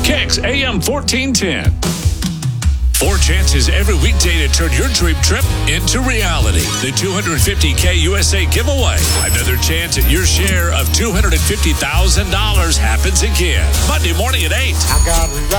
Kicks AM 1410. 4 chances every weekday to turn your dream trip into reality. The $250K USA giveaway. Another chance at your share of $250,000 happens again. Monday morning at 8. I got